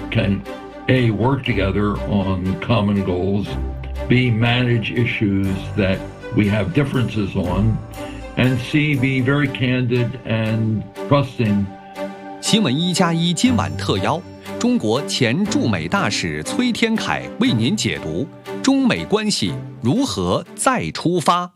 can A, work together on common goals, B, manage issues that we have differences on, and C, be very candid and trusting. 新闻1+1今晚特邀中国前驻美大使崔天凯为您解读中美关系如何再出发。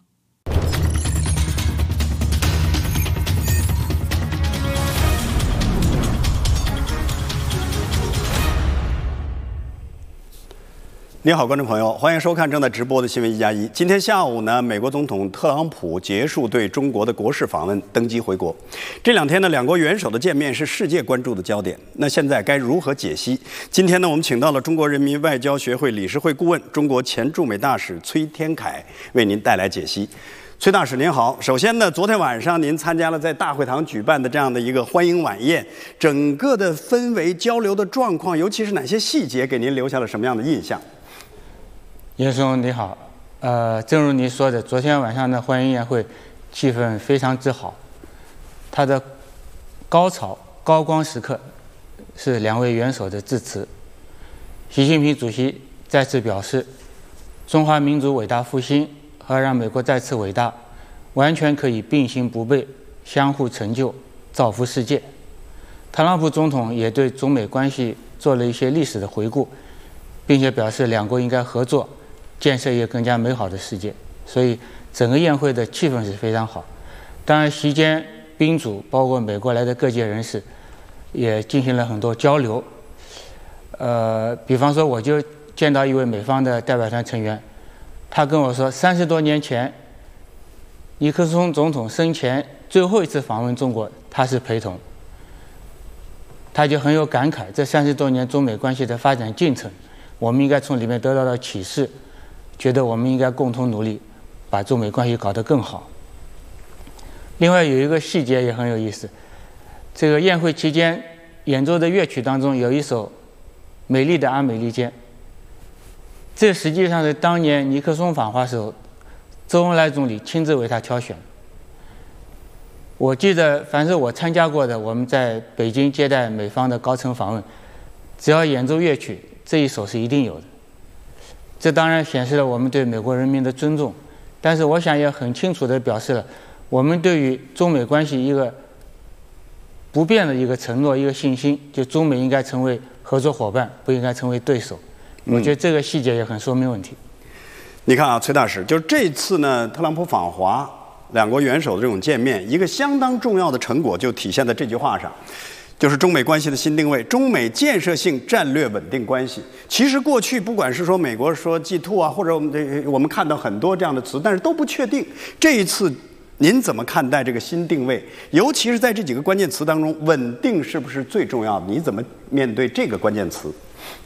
你好，观众朋友，欢迎收看正在直播的新闻1+1。今天下午呢，美国总统特朗普结束对中国的国事访问，登机回国。这2天呢，两国元首的见面是世界关注的焦点。那现在该如何解析？今天呢，我们请到了中国人民外交学会理事会顾问、中国前驻美大使崔天凯为您带来解析。崔大使您好，首先呢，昨天晚上您参加了在大会堂举办的这样的一个欢迎晚宴，整个的氛围、交流的状况，尤其是哪些细节给您留下了什么样的印象？ 叶兄你好，正如你说的，昨天晚上的欢迎宴会气氛非常之好，它的高潮高光时刻是2位元首的致辞。习近平主席再次表示，中华民族伟大复兴和让美国再次伟大完全可以并行不悖，相互成就，造福世界。特朗普总统也对中美关系做了一些历史的回顾，并且表示两国应该合作建设一个更加美好的世界，所以整个宴会的气氛是非常好。当然，席间宾主包括美国来的各界人士也进行了很多交流。比方说，我就见到一位美方的代表团成员，他跟我说，30多年前尼克松总统生前最后一次访问中国，他是陪同。他就很有感慨，这30多年中美关系的发展进程，我们应该从里面得到的启示，觉得我们应该共同努力，把中美关系搞得更好。另外有一个细节也很有意思，这个宴会期间演奏的乐曲当中有一首《美丽的阿美利坚》，这实际上是当年尼克松访华时候，周恩来总理亲自为他挑选。我记得凡是我参加过的，我们在北京接待美方的高层访问，只要演奏乐曲，这一首是一定有的。这当然显示了我们对美国人民的尊重，但是我想也很清楚地表示了我们对于中美关系一个不变的一个承诺、一个信心，就中美应该成为合作伙伴，不应该成为对手。我觉得这个细节也很说明问题。 你看啊，崔大使，就是这次呢，特朗普访华，两国元首的这种见面，一个相当重要的成果就体现在这句话上。就是中美关系的新定位，中美建设性战略稳定关系。其实过去不管是说美国说 G2 啊，或者我们看到很多这样的词，但是都不确定。这一次您怎么看待这个新定位？尤其是在这几个关键词当中，稳定是不是最重要的？你怎么面对这个关键词？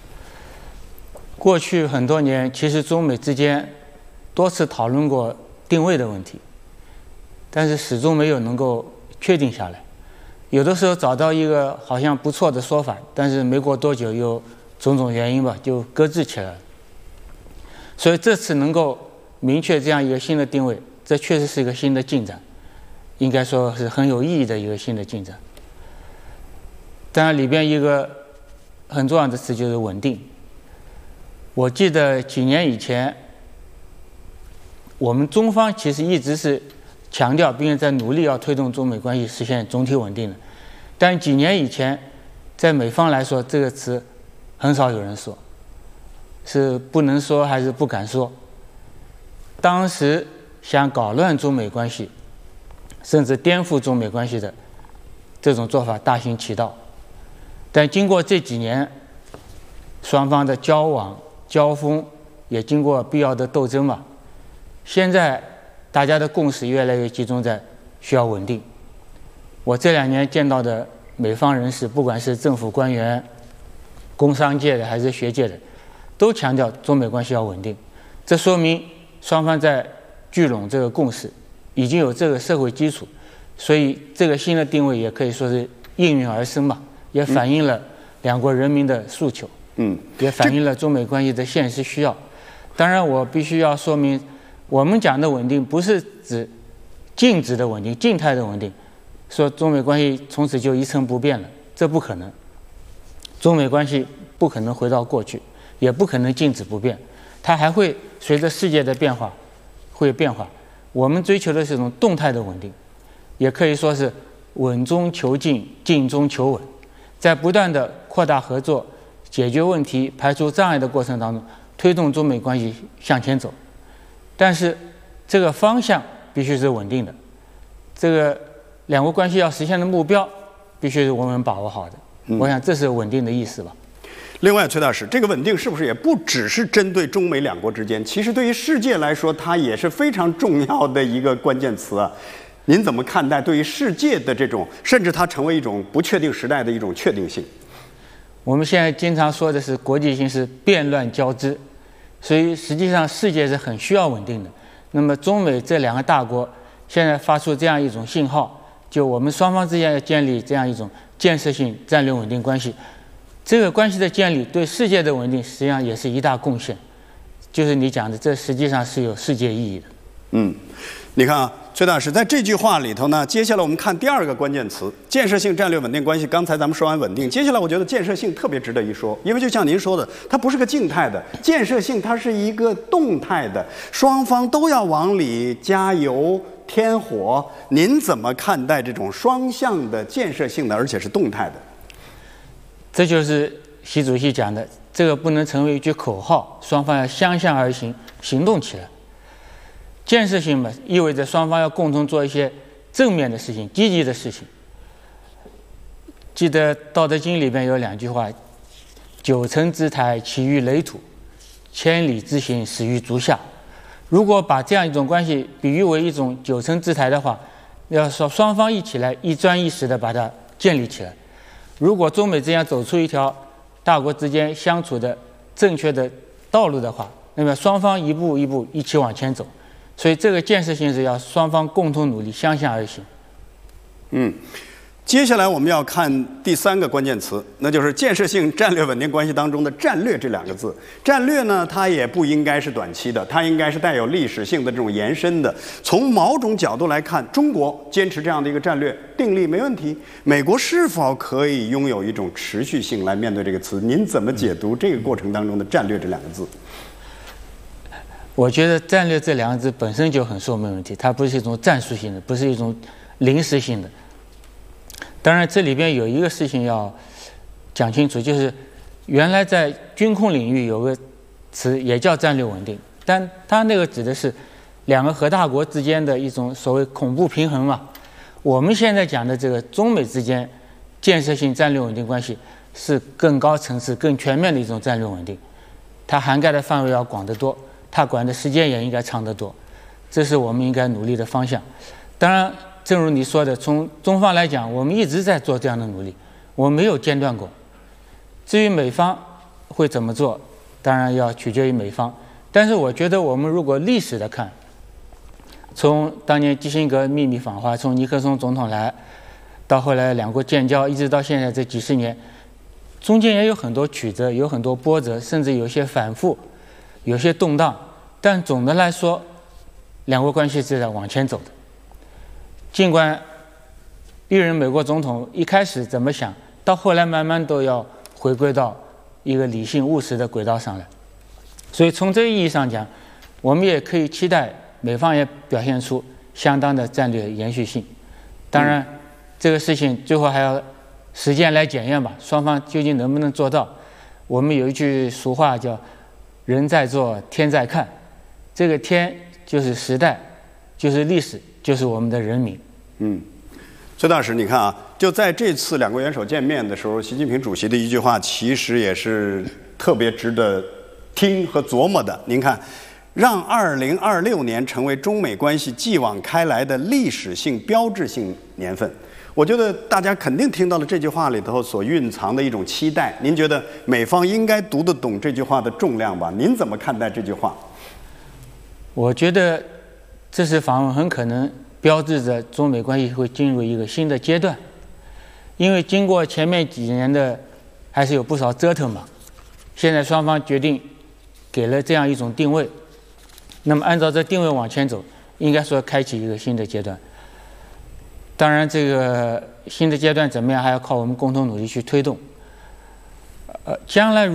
过去很多年，其实中美之间多次讨论过定位的问题，但是始终没有能够确定下来。有的时候找到一个好像不错的说法，但是没过多久又种种原因吧，就搁置起来了。所以这次能够明确这样一个新的定位，这确实是一个新的进展，应该说是很有意义的一个新的进展。当然里边一个很重要的词就是稳定。我记得几年以前，我们中方其实一直是强调并且在努力要推动中美关系实现总体稳定的，但几年以前，在美方来说这个词很少有人说，是不能说还是不敢说。当时想搞乱中美关系，甚至颠覆中美关系的这种做法大行其道，但经过这几年双方的交往交锋，也经过必要的斗争吧，现在大家的共识越来越集中在需要稳定。我这2年见到的美方人士，不管是政府官员、工商界的还是学界的，都强调中美关系要稳定。这说明双方在聚拢这个共识，已经有这个社会基础，所以这个新的定位也可以说是应运而生吧，也反映了两国人民的诉求，也反映了中美关系的现实需要。当然，我必须要说明，我们讲的稳定不是指静止的稳定、静态的稳定，说中美关系从此就一成不变了，这不可能。 中美关系不可能回到过去，也不可能静止不变，它还会随着世界的变化会变化。我们追求的是一种动态的稳定，也可以说是稳中求进，进中求稳，在不断的扩大合作、解决问题、排除障碍的过程当中，推动中美关系向前走。但是这个方向必须是稳定的，这个两国关系要实现的目标必须是我们把握好的。我想这是稳定的意思吧。 另外，崔大使，这个稳定是不是也不只是针对中美两国之间？其实对于世界来说，它也是非常重要的一个关键词啊。您怎么看待对于世界的这种，甚至它成为一种不确定时代的一种确定性？ 我们现在经常说的是国际形势变乱交织，所以实际上世界是很需要稳定的。那么中美这两个大国现在发出这样一种信号，就我们双方之间要建立这样一种建设性战略稳定关系。这个关系的建立对世界的稳定实际上也是一大贡献，就是你讲的，这实际上是有世界意义的。 你看啊，崔大使在这句话里头呢，接下来我们看第二个关键词：建设性战略稳定关系。刚才咱们说完稳定，接下来我觉得建设性特别值得一说，因为就像您说的，它不是个静态的建设性，它是一个动态的，双方都要往里加油添火。您怎么看待这种双向的建设性的，而且是动态的？ 这就是习主席讲的，这个不能成为一句口号，双方要相向而行，行动起来。建设性嘛，意味着双方要共同做一些正面的事情、积极的事情。记得《道德经》里边有两句话：“九层之台，起于垒土；千里之行，始于足下。”如果把这样一种关系比喻为一种九层之台的话，要说双方一起来，一砖一石的把它建立起来。如果中美之间走出一条大国之间相处的正确的道路的话，那么双方一步一步一起往前走。所以这个建设性是要双方共同努力，相向而行。 接下来我们要看第三个关键词，那就是建设性战略稳定关系当中的战略这两个字。战略呢，它也不应该是短期的，它应该是带有历史性的这种延伸的。从某种角度来看，中国坚持这样的一个战略定力没问题。美国是否可以拥有一种持续性来面对这个词？您怎么解读这个过程当中的战略这两个字？ 我觉得战略这两个字本身就很说明问题，它不是一种战术性的，不是一种临时性的。当然，这里边有一个事情要讲清楚，就是原来在军控领域有个词也叫战略稳定，但它那个指的是两个核大国之间的一种所谓恐怖平衡嘛。我们现在讲的这个中美之间建设性战略稳定关系是更高层次、更全面的一种战略稳定，它涵盖的范围要广得多，它管的时间也应该长得多，这是我们应该努力的方向。当然，正如你说的，从中方来讲，我们一直在做这样的努力，我们没有间断过。至于美方会怎么做，当然要取决于美方。但是我觉得，我们如果历史的看，从当年基辛格秘密访华，从尼克松总统来，到后来两国建交，一直到现在这几十年，中间也有很多曲折，有很多波折，甚至有些反复，有些动荡。但总的来说，两国关系是在往前走的。尽管历任美国总统一开始怎么想，到后来慢慢都要回归到一个理性务实的轨道上来。所以从这个意义上讲，我们也可以期待美方也表现出相当的战略延续性。当然，这个事情最后还要时间来检验吧，双方究竟能不能做到。我们有一句俗话叫“人在做，天在看”，这个天就是时代，就是历史，就是我们的人民。 崔大使，你看啊，就在这次两国元首见面的时候，习近平主席的一句话，其实也是特别值得听和琢磨的。您看，让2026年成为中美关系继往开来的历史性、标志性年份。我觉得大家肯定听到了这句话里头所蕴藏的一种期待。您觉得美方应该读得懂这句话的重量吧？您怎么看待这句话？ 我觉得这次访问很可能标志着中美关系会进入一个新的阶段，因为经过前面几年的还是有不少折腾嘛，现在双方决定给了这样一种定位，那么按照这定位往前走，应该说开启一个新的阶段。当然，这个新的阶段怎么样，还要靠我们共同努力去推动。 将来